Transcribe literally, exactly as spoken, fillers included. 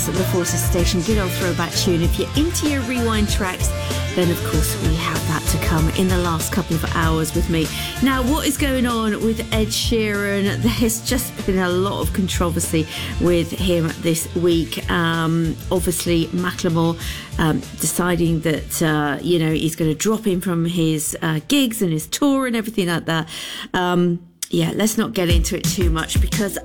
course, the Forces Station, good old throwback tune. If you're into your rewind tracks, then of course we have that to come in the last couple of hours with me. Now, what is going on with Ed Sheeran? There's just been a lot of controversy with him this week. Um, obviously, Macklemore um, deciding that, uh, you know, he's going to drop him from his uh, gigs and his tour and everything like that. Um, Yeah, let's not get into it too much because